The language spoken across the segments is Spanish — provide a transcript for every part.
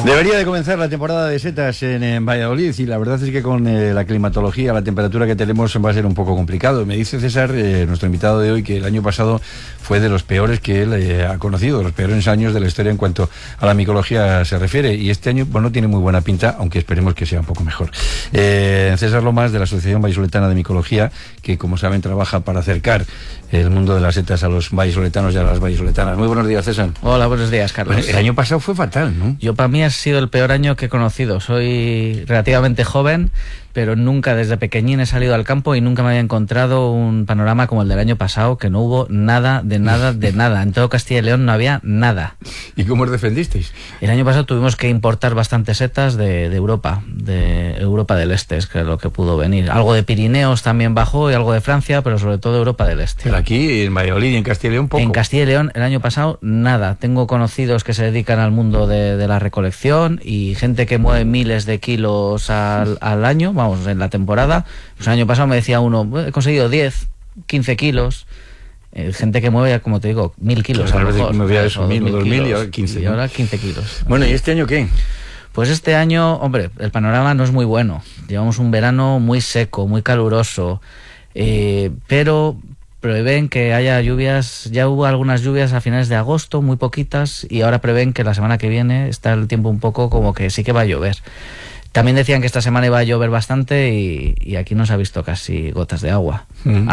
Debería de comenzar la temporada de setas en Valladolid y la verdad es que con la climatología, la temperatura que tenemos va a ser un poco complicado. Me dice César, nuestro invitado de hoy, que el año pasado fue de los peores que él ha conocido, de los peores años de la historia en cuanto a la micología se refiere, y este año no tiene muy buena pinta, aunque esperemos que sea un poco mejor. César Lomas, de la Asociación Vallisoletana de Micología, que como saben trabaja para acercar el mundo de las setas a los vallisoletanos y a las vallisoletanas. Muy buenos días, César. Hola, buenos días, Carlos. Bueno, el año pasado fue fatal, ¿no? Yo, para mí, ha sido el peor año que he conocido. Soy relativamente joven, pero nunca desde pequeñín he salido al campo y nunca me había encontrado un panorama como el del año pasado, que no hubo nada, de nada, de nada. En todo Castilla y León no había nada. ¿Y cómo os defendisteis? El año pasado tuvimos que importar bastantes setas de Europa del Este, es que lo que pudo venir. Algo de Pirineos también bajó y algo de Francia, pero sobre todo Europa del Este. Pero aquí, en Valladolid y en Castilla y León, poco. En Castilla y León, el año pasado, nada. Tengo conocidos que se dedican al mundo de la recolección y gente que mueve miles de kilos al año, vamos, en la temporada. Pues el año pasado me decía uno, he conseguido 10, 15 kilos. Gente que mueve, como te digo, 1000 kilos. Claro, a lo mejor, me voy a eso, 1000 o 2000 y ahora 15. Y ahora 15 kilos. Bueno, ¿y este año qué? Pues este año, hombre, el panorama no es muy bueno. Llevamos un verano muy seco, muy caluroso, pero prevén que haya lluvias. Ya hubo algunas lluvias a finales de agosto, muy poquitas, y ahora prevén que la semana que viene está el tiempo un poco como que sí que va a llover. También decían que esta semana iba a llover bastante y aquí no se ha visto casi gotas de agua.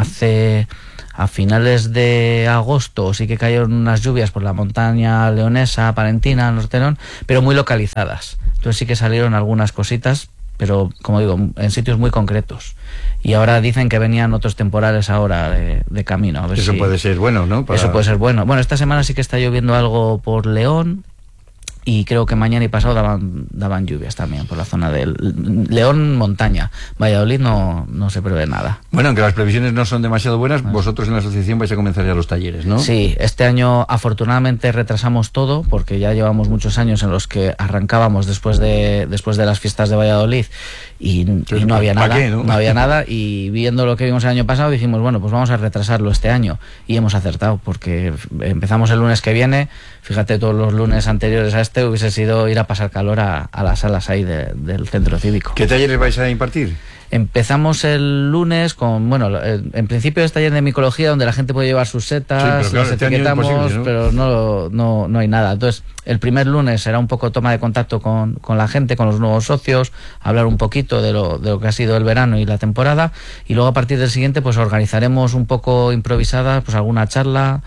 A finales de agosto sí que cayeron unas lluvias por la montaña leonesa, palentina, Norte-León, pero muy localizadas. Entonces sí que salieron algunas cositas, pero como digo, en sitios muy concretos. Y ahora dicen que venían otros temporales ahora de camino. A ver eso puede ser bueno, ¿no? Eso puede ser bueno. Bueno, esta semana sí que está lloviendo algo por León. Y creo que mañana y pasado daban lluvias también por la zona del León, montaña. Valladolid no se prevé nada. Bueno, aunque las previsiones no son demasiado buenas, vosotros en la asociación vais a comenzar ya los talleres, ¿no? Sí, este año afortunadamente retrasamos todo, porque ya llevamos muchos años en los que arrancábamos después de las fiestas de Valladolid y no había nada. ¿Qué, no? No había nada, y viendo lo que vimos el año pasado dijimos, bueno, pues vamos a retrasarlo este año, y hemos acertado, porque empezamos el lunes que viene. Fíjate, todos los lunes anteriores a este hubiese sido ir a pasar calor a las salas ahí del centro cívico. ¿Qué talleres vais a impartir? Empezamos el lunes con, bueno, en principio es taller de micología donde la gente puede llevar sus setas, sí, pero claro, las etiquetamos, ¿no? Pero no hay nada. Entonces, el primer lunes será un poco toma de contacto con la gente, con los nuevos socios, hablar un poquito de lo que ha sido el verano y la temporada, y luego a partir del siguiente pues organizaremos un poco improvisada, pues alguna charla,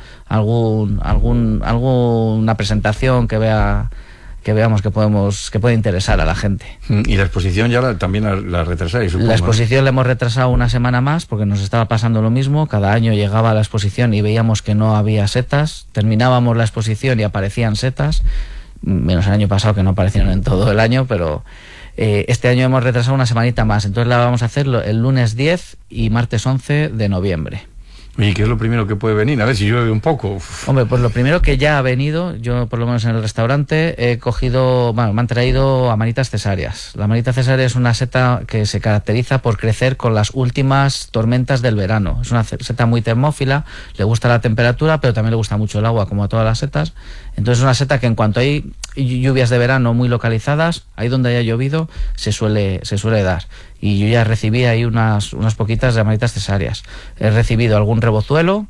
alguna presentación que veamos que puede interesar a la gente. Y la exposición ya también la retrasáis, supongo. La exposición la hemos retrasado una semana más porque nos estaba pasando lo mismo. Cada año llegaba a la exposición y veíamos que no había setas. Terminábamos la exposición y aparecían setas, menos el año pasado, que no aparecieron en todo el año, pero este año hemos retrasado una semanita más. Entonces la vamos a hacer el lunes 10 y martes 11 de noviembre. ¿Y qué es lo primero que puede venir? A ver si llueve un poco. Hombre, pues lo primero que ya ha venido, yo por lo menos en el restaurante he cogido, me han traído amanitas cesáreas. La amanita cesárea es una seta que se caracteriza por crecer con las últimas tormentas del verano. Es una seta muy termófila, le gusta la temperatura, pero también le gusta mucho el agua, como a todas las setas. Entonces es una seta que en cuanto hay lluvias de verano muy localizadas, ahí donde haya llovido, se suele dar. Y yo ya recibí ahí unas poquitas de amanitas cesáreas. He recibido algún rebozuelo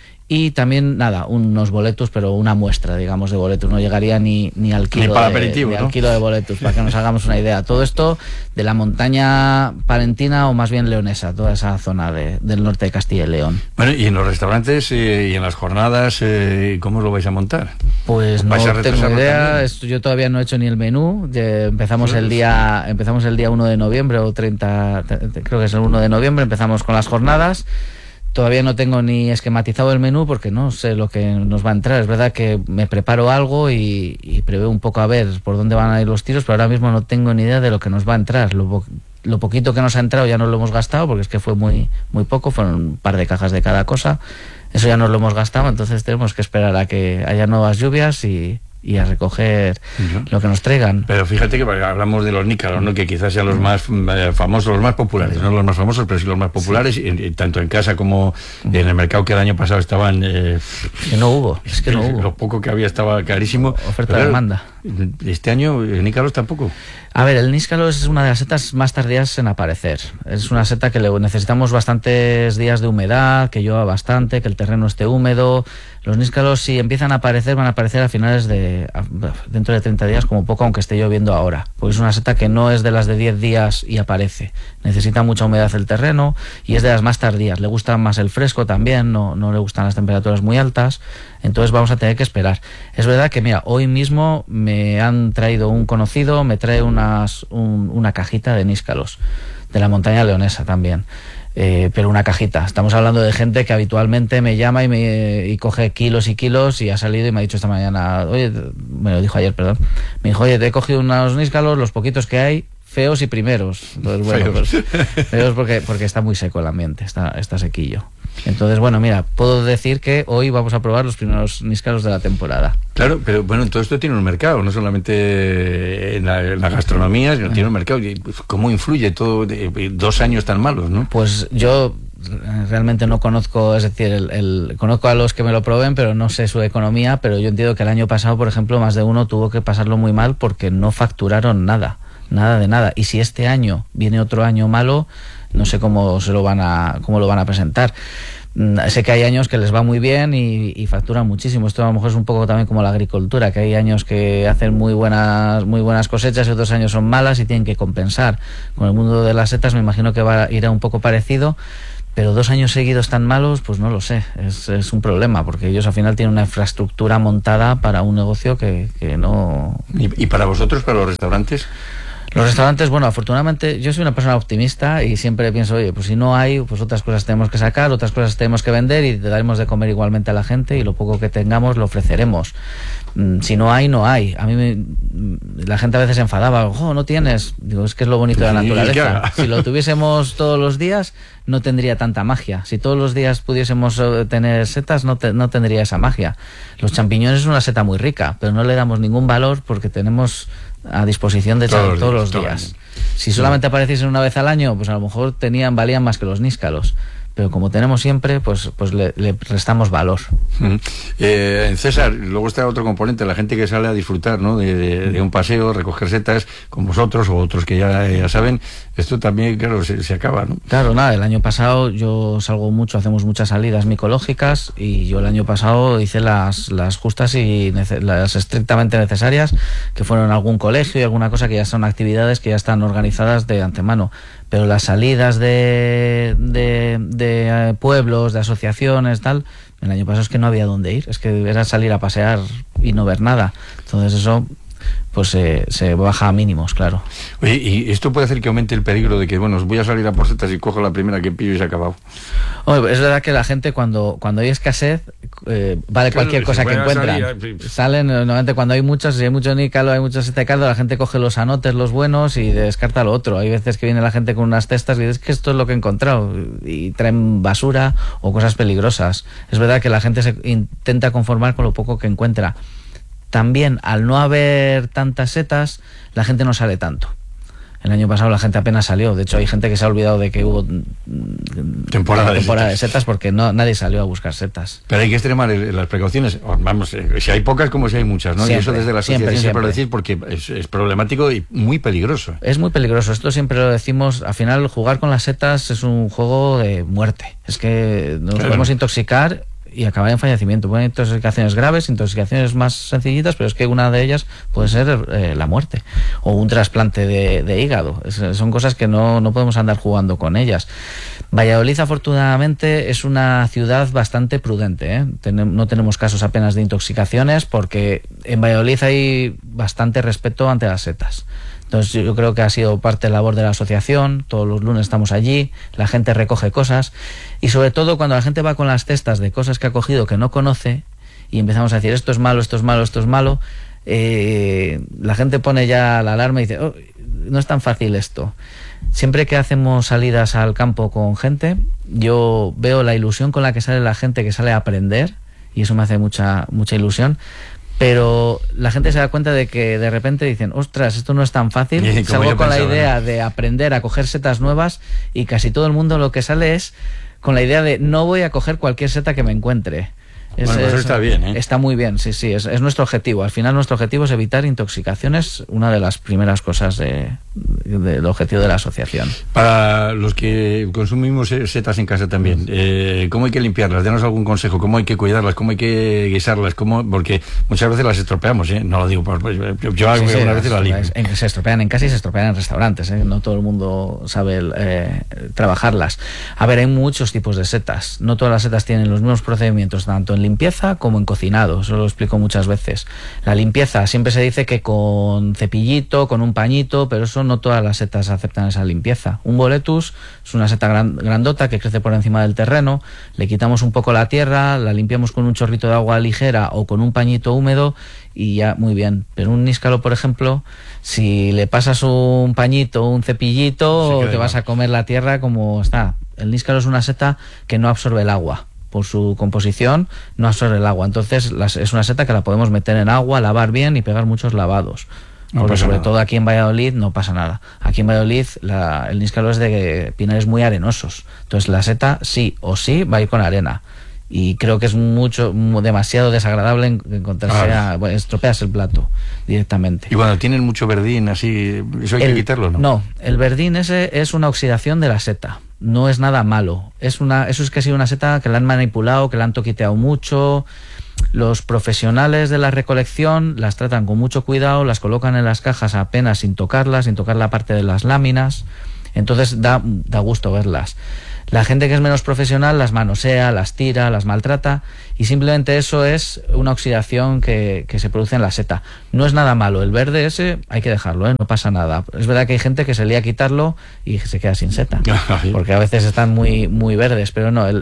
y también, unos boletus, pero una muestra, digamos, de boletus. No llegaría ni al kilo, al kilo de boletus, para que nos hagamos una idea. Todo esto de la montaña palentina, o más bien leonesa, toda esa zona del norte de Castilla y León. Bueno, y en los restaurantes y en las jornadas, ¿cómo lo vais a montar? Pues no tengo idea. Yo todavía no he hecho ni el menú. Empezamos el día 1 de noviembre o 30, creo que es el 1 de noviembre, empezamos con las jornadas. Todavía no tengo ni esquematizado el menú porque no sé lo que nos va a entrar. Es verdad que me preparo algo y preveo un poco a ver por dónde van a ir los tiros, pero ahora mismo no tengo ni idea de lo que nos va a entrar. Lo poquito que nos ha entrado ya no lo hemos gastado, porque es que fue muy poco, fueron un par de cajas de cada cosa. Eso ya no lo hemos gastado, entonces tenemos que esperar a que haya nuevas lluvias y a recoger lo que nos traigan. Pero fíjate que hablamos de los nícaros, ¿no? Que quizás sean los más famosos, los más populares, no los más famosos, pero sí los más populares, tanto en casa como en el mercado, que el año pasado estaban... que no hubo, es que no hubo. Lo poco que había estaba carísimo. Oferta de demanda. Este año el nícalos tampoco. A ver, el níscalos es una de las setas más tardías en aparecer. Es una seta que necesitamos bastantes días de humedad, que llueva bastante, que el terreno esté húmedo. Los níscalos, si empiezan a aparecer, van a aparecer a finales dentro de 30 días como poco, aunque esté lloviendo ahora. Porque es una seta que no es de las de 10 días y aparece. Necesita mucha humedad el terreno y es de las más tardías. Le gusta más el fresco también, no le gustan las temperaturas muy altas. Entonces vamos a tener que esperar. Es verdad que, mira, hoy mismo me han traído un conocido, me trae una cajita de níscalos, de la montaña leonesa también. Pero una cajita. Estamos hablando de gente que habitualmente me llama y coge kilos y kilos, y ha salido y me ha dicho esta mañana, oye, me lo dijo ayer, perdón, me dijo, oye, te he cogido unos níscalos, los poquitos que hay, feos y primeros. Entonces, bueno, feos porque está muy seco el ambiente, está sequillo. Entonces, bueno, mira, puedo decir que hoy vamos a probar los primeros níscalos de la temporada. Claro, pero bueno, todo esto tiene un mercado, no solamente en la gastronomía, sino tiene un mercado. Pues, ¿cómo influye todo 2 años tan malos, no? Pues yo realmente no conozco, es decir, conozco a los que me lo prueben, pero no sé su economía, pero yo entiendo que el año pasado, por ejemplo, más de uno tuvo que pasarlo muy mal porque no facturaron nada de nada. Y si este año viene otro año malo, no sé cómo lo van a presentar. Sé que hay años que les va muy bien y facturan muchísimo. Esto a lo mejor es un poco también como la agricultura, que hay años que hacen muy buenas cosechas y otros años son malas y tienen que compensar. Con el mundo de las setas me imagino que irá un poco parecido, pero 2 años seguidos tan malos, pues no lo sé. Es un problema, porque ellos al final tienen una infraestructura montada para un negocio que no... ¿Y para vosotros, para los restaurantes? Los restaurantes, bueno, afortunadamente yo soy una persona optimista y siempre pienso, oye, pues si no hay, pues otras cosas tenemos que sacar, otras cosas tenemos que vender y daremos de comer igualmente a la gente, y lo poco que tengamos lo ofreceremos. Si no hay, no hay. A mí la gente a veces se enfadaba, ojo, no tienes. Digo, es que es lo bonito de la naturaleza. Si lo tuviésemos todos los días, no tendría tanta magia. Si todos los días pudiésemos tener setas, no tendría esa magia. Los champiñones es una seta muy rica, pero no le damos ningún valor porque tenemos a disposición de todos los días. Si solamente apareciesen una vez al año, pues a lo mejor valían más que los níscalos. Pero como tenemos siempre, pues le restamos valor. César, luego está otro componente, la gente que sale a disfrutar, ¿no? de un paseo, recoger setas con vosotros o otros que ya saben. Esto también, claro, se acaba, ¿no? Claro, nada, el año pasado yo salgo mucho, hacemos muchas salidas micológicas, y yo el año pasado hice las justas y las estrictamente necesarias, que fueron algún colegio y alguna cosa que ya son actividades que ya están organizadas de antemano. Pero las salidas de pueblos, de asociaciones, tal, el año pasado es que no había dónde ir, es que era salir a pasear y no ver nada. Entonces eso pues se baja a mínimos, claro. Oye, ¿y esto puede hacer que aumente el peligro de que, bueno, voy a salir a por setas y cojo la primera que pillo y se ha acabado? Oye, es verdad que la gente cuando hay escasez, vale cualquier cosa que encuentran. Salen, normalmente cuando hay muchos, si hay mucho nícalo, hay mucha seta de caldo, la gente coge los anotes, los buenos, y descarta lo otro. Hay veces que viene la gente con unas cestas y dice, es que esto es lo que he encontrado, y traen basura o cosas peligrosas. Es verdad que la gente se intenta conformar con lo poco que encuentra. También, al no haber tantas setas, la gente no sale tanto. El año pasado la gente apenas salió. De hecho, hay gente que se ha olvidado de que hubo temporada de setas porque nadie salió a buscar setas. Pero hay que extremar las precauciones. Vamos, si hay pocas como si hay muchas, ¿no? Siempre, y eso desde la asociación siempre lo decís, porque es problemático y muy peligroso. Es muy peligroso. Esto siempre lo decimos. Al final, jugar con las setas es un juego de muerte. Es que nos podemos intoxicar y acabar en fallecimiento. Pueden intoxicaciones graves, intoxicaciones más sencillitas, pero es que una de ellas puede ser la muerte o un trasplante de hígado. Son cosas que no podemos andar jugando con ellas. Valladolid, afortunadamente, es una ciudad bastante prudente, ¿eh? No tenemos casos apenas de intoxicaciones porque en Valladolid hay bastante respeto ante las setas. Entonces yo creo que ha sido parte de la labor de la asociación. Todos los lunes estamos allí, la gente recoge cosas, y sobre todo cuando la gente va con las cestas de cosas que ha cogido que no conoce y empezamos a decir esto es malo, esto es malo, esto es malo, la gente pone ya la alarma y dice, oh, no es tan fácil esto. Siempre que hacemos salidas al campo con gente, yo veo la ilusión con la que sale la gente, que sale a aprender, y eso me hace mucha ilusión. Pero la gente se da cuenta de que de repente dicen, ostras, esto no es tan fácil. Salgo con la idea de aprender a coger setas nuevas, y casi todo el mundo lo que sale es con la idea de no voy a coger cualquier seta que me encuentre. Bueno, pues está bien, ¿eh? Está muy bien, sí, sí, es nuestro objetivo. Al final nuestro objetivo es evitar intoxicaciones, una de las primeras cosas del objetivo de la asociación. Para los que consumimos setas en casa también, ¿cómo hay que limpiarlas? Denos algún consejo, ¿cómo hay que cuidarlas? ¿Cómo hay que guisarlas? Porque muchas veces las estropeamos, ¿eh? No lo digo, yo algunas veces las limpio. Se estropean en casa y se estropean en restaurantes, ¿eh? No todo el mundo sabe trabajarlas. A ver, hay muchos tipos de setas, no todas las setas tienen los mismos procedimientos, tanto en limpieza como en cocinado, eso lo explico muchas veces. La limpieza siempre se dice que con cepillito, con un pañito, pero eso no todas las setas aceptan esa limpieza. Un boletus es una seta grandota que crece por encima del terreno, le quitamos un poco la tierra, la limpiamos con un chorrito de agua ligera o con un pañito húmedo y ya muy bien. Pero un níscalo, por ejemplo, si le pasas un pañito, un cepillito, te vas a comer la tierra como está. El níscalo es una seta que no absorbe el agua. Por su composición no absorbe el agua, entonces es una seta que la podemos meter en agua, lavar bien y pegar muchos lavados. Porque sobre todo aquí en Valladolid no pasa nada. Aquí en Valladolid el níscalo es de pinares muy arenosos, entonces la seta sí o sí va a ir con arena. Y creo que es demasiado desagradable encontrarse estropeas el plato directamente. Y cuando tienen mucho verdín así, ¿eso hay que quitarlo, no? No, el verdín ese es una oxidación de la seta. No es nada malo. Eso es que ha sido una seta que la han manipulado, que la han toquiteado mucho. Los profesionales de la recolección las tratan con mucho cuidado, las colocan en las cajas apenas sin tocar la parte de las láminas. Entonces da gusto verlas. La gente que es menos profesional las manosea, las tira, las maltrata y simplemente eso es una oxidación que se produce en la seta. No es nada malo, el verde ese hay que dejarlo, no pasa nada. Es verdad que hay gente que se lía a quitarlo y se queda sin seta, porque a veces están muy, muy verdes, pero no,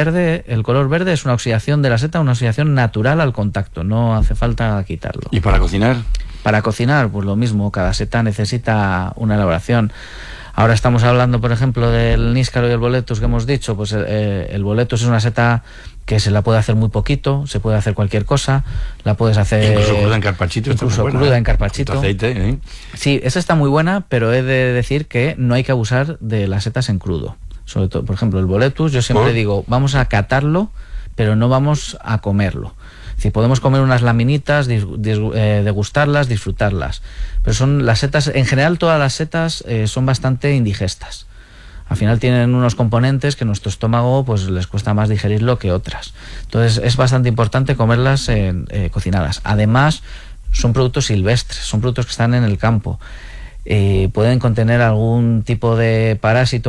el color verde es una oxidación de la seta, una oxidación natural al contacto, no hace falta quitarlo. ¿Y para cocinar? Para cocinar, pues lo mismo, cada seta necesita una elaboración. Ahora estamos hablando, por ejemplo, del níscalo y el boletus que hemos dicho. Pues el boletus es una seta que se la puede hacer muy poquito, se puede hacer cualquier cosa, la puedes hacer... Incluso cruda en carpachito. Incluso cruda en carpachito. Aceite, ¿eh? Sí, esa está muy buena, pero he de decir que no hay que abusar de las setas en crudo. Sobre todo, por ejemplo, el boletus, yo siempre digo, vamos a catarlo, pero no vamos a comerlo. Si podemos comer unas laminitas, degustarlas, disfrutarlas. Pero son las setas, en general todas las setas son bastante indigestas. Al final tienen unos componentes que nuestro estómago pues les cuesta más digerirlo que otras. Entonces es bastante importante comerlas cocinadas. Además son productos silvestres, son productos que están en el campo. Pueden contener algún tipo de parásito,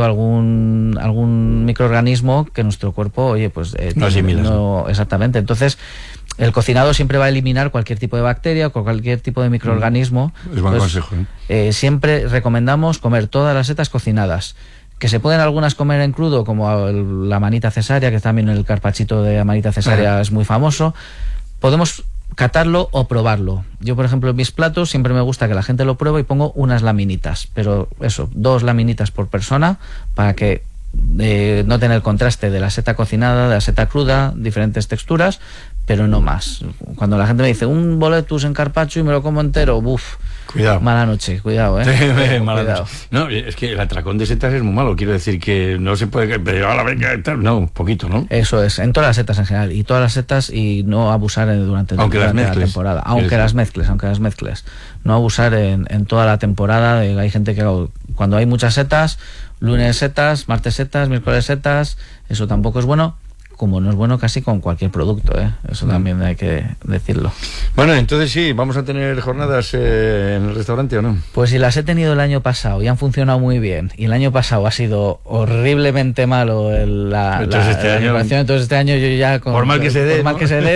algún microorganismo que nuestro cuerpo, no asimila. No, exactamente. Entonces el cocinado siempre va a eliminar cualquier tipo de bacteria o cualquier tipo de microorganismo. Es buen consejo. Siempre recomendamos comer todas las setas cocinadas. Que se pueden algunas comer en crudo, como la manita cesárea, que también el carpachito de manita cesárea es muy famoso. Podemos catarlo o probarlo. Yo, por ejemplo, en mis platos siempre me gusta que la gente lo pruebe y pongo unas laminitas, pero 2 laminitas por persona para que noten el contraste de la seta cocinada, de la seta cruda, diferentes texturas, pero no más. Cuando la gente me dice un boletus en carpaccio y me lo como entero, cuidado. Mala noche, cuidado, mala noche. No, es que el atracón de setas es muy malo, quiero decir que no se puede, pero a la vez, no, un poquito, ¿no? Eso es, en todas las setas en general, y todas las setas, y no abusar durante la temporada, aunque las mezcles, no abusar en toda la temporada. Hay gente que cuando hay muchas setas, lunes setas, martes setas, miércoles setas, eso tampoco es bueno. Como no es bueno casi con cualquier producto, eso también hay que decirlo. Bueno, entonces sí, ¿vamos a tener jornadas en el restaurante o no? Pues si las he tenido el año pasado y han funcionado muy bien, y el año pasado ha sido horriblemente malo entonces este año yo ya... Por mal que se dé,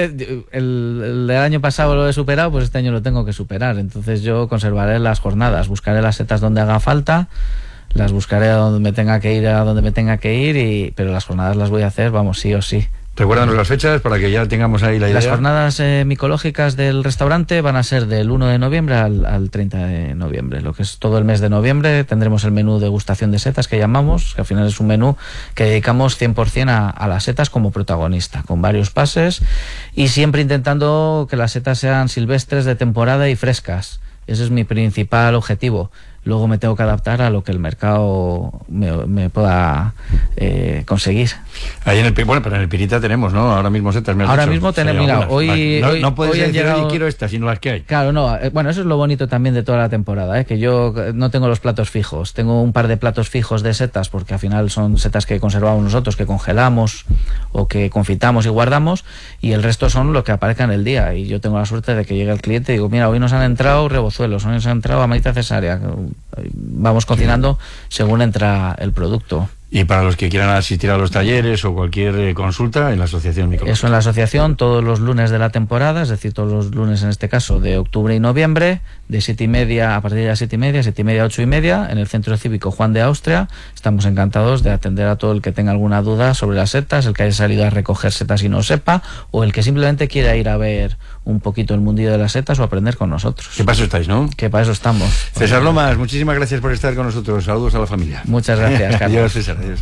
el del año pasado lo he superado, pues este año lo tengo que superar. Entonces yo conservaré las jornadas, buscaré las setas donde haga falta, las buscaré a donde me tenga que ir, pero las jornadas las voy a hacer, sí o sí. Recuérdanos las fechas para que ya tengamos ahí la idea. Las jornadas micológicas del restaurante van a ser del 1 de noviembre al 30 de noviembre, lo que es todo el mes de noviembre. Tendremos el menú degustación de setas que llamamos, que al final es un menú que dedicamos 100% a las setas como protagonista, con varios pases y siempre intentando que las setas sean silvestres, de temporada y frescas. Ese es mi principal objetivo. luego me tengo que adaptar a lo que el mercado me pueda conseguir. Ahí pero en el Pirita tenemos, ¿no? Ahora mismo setas. Ahora mismo tenemos, mira, hoy no puedes hoy decir, llegado... quiero estas, sino las que hay. Claro, no, bueno, eso es lo bonito también de toda la temporada, que yo no tengo los platos fijos, tengo un par de platos fijos de setas, porque al final son setas que conservamos nosotros, que congelamos o que confitamos y guardamos, y el resto son lo que aparezca en el día, y yo tengo la suerte de que llegue el cliente y digo, mira, hoy nos han entrado rebozuelos, hoy nos han entrado amanita cesárea, vamos cocinando según entra el producto. Y para los que quieran asistir a los talleres o cualquier consulta, en la Asociación Micológica. Eso en la asociación, todos los lunes de la temporada, es decir, todos los lunes en este caso de octubre y noviembre, de 7:30 a partir de las 7:30, 7:30 a 8:30, en el Centro Cívico Juan de Austria. Estamos encantados de atender a todo el que tenga alguna duda sobre las setas, el que haya salido a recoger setas y no sepa, o el que simplemente quiera ir a ver un poquito el mundillo de las setas o aprender con nosotros. Que para eso estáis, ¿no? Que para eso estamos. César Lomas, muchísimas gracias por estar con nosotros. Saludos a la familia. Muchas gracias, Carlos. Adiós, César. Adiós.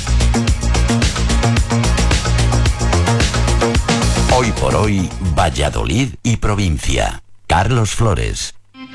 Hoy por hoy, Valladolid y provincia. Carlos Flores.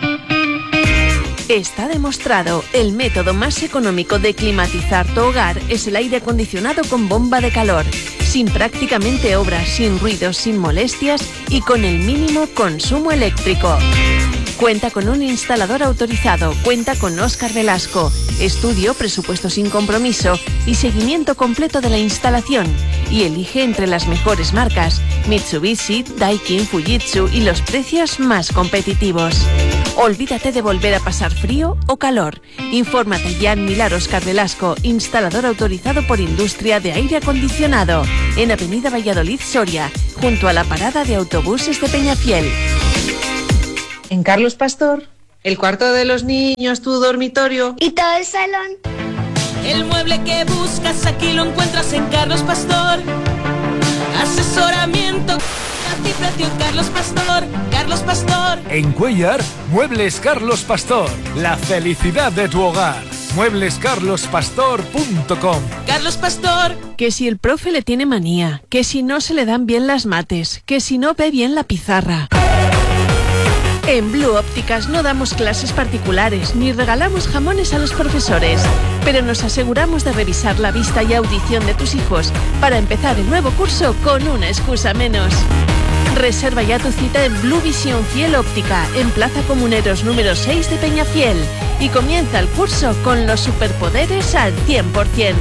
Está demostrado, el método más económico de climatizar tu hogar es el aire acondicionado con bomba de calor, sin prácticamente obras, sin ruidos, sin molestias y con el mínimo consumo eléctrico. Cuenta con un instalador autorizado, cuenta con Óscar Velasco, estudio, presupuesto sin compromiso y seguimiento completo de la instalación. Y elige entre las mejores marcas, Mitsubishi, Daikin, Fujitsu y los precios más competitivos. Olvídate de volver a pasar frío o calor. Infórmate ya en Milar Óscar Velasco, instalador autorizado por Industria de Aire Acondicionado, en Avenida Valladolid, Soria, junto a la parada de autobuses de Peñafiel. En Carlos Pastor, el cuarto de los niños, tu dormitorio y todo el salón. El mueble que buscas aquí lo encuentras en Carlos Pastor. Asesoramiento y precio Carlos Pastor. Carlos Pastor. En Cuéllar, Muebles Carlos Pastor. La felicidad de tu hogar. Mueblescarlospastor.com. Carlos Pastor. Que si el profe le tiene manía, que si no se le dan bien las mates, que si no ve bien la pizarra. En Blue Ópticas no damos clases particulares ni regalamos jamones a los profesores, pero nos aseguramos de revisar la vista y audición de tus hijos para empezar el nuevo curso con una excusa menos. Reserva ya tu cita en Blue Visión Fiel Óptica, en Plaza Comuneros número 6 de Peñafiel, y comienza el curso con los superpoderes al 100%.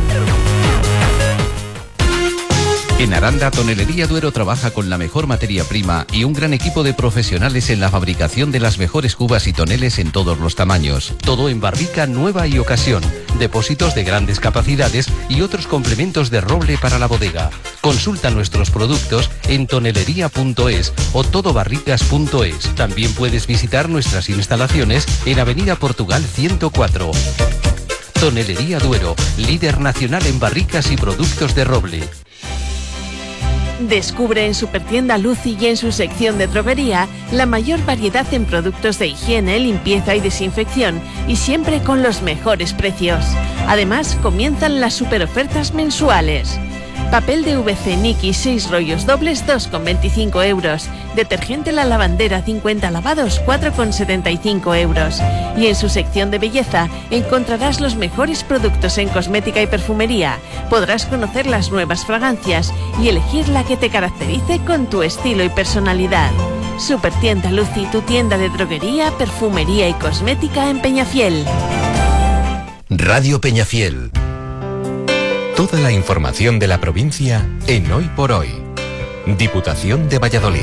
En Aranda, Tonelería Duero trabaja con la mejor materia prima y un gran equipo de profesionales en la fabricación de las mejores cubas y toneles en todos los tamaños. Todo en barrica nueva y ocasión, depósitos de grandes capacidades y otros complementos de roble para la bodega. Consulta nuestros productos en tonelería.es o todobarricas.es. También puedes visitar nuestras instalaciones en Avenida Portugal 104. Tonelería Duero, líder nacional en barricas y productos de roble. Descubre en Supertienda Lucy y en su sección de droguería la mayor variedad en productos de higiene, limpieza y desinfección, y siempre con los mejores precios. Además, comienzan las superofertas mensuales. Papel de VC Niki 6 rollos dobles 2,25 euros. Detergente La Lavandera 50 lavados 4,75 euros. Y en su sección de belleza encontrarás los mejores productos en cosmética y perfumería. Podrás conocer las nuevas fragancias y elegir la que te caracterice con tu estilo y personalidad. Supertienda Lucy, tu tienda de droguería, perfumería y cosmética en Peñafiel. Radio Peñafiel. Toda la información de la provincia en Hoy por Hoy. Diputación de Valladolid.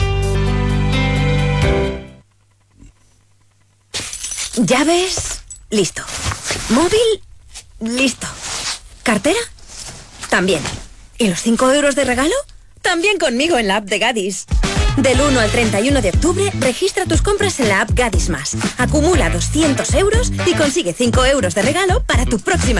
¿Llaves? Listo. ¿Móvil? Listo. ¿Cartera? También. ¿Y los 5 euros de regalo? También conmigo en la app de Gadis. Del 1 al 31 de octubre, registra tus compras en la app Gadis Más. Acumula 200 euros y consigue 5 euros de regalo para tu próxima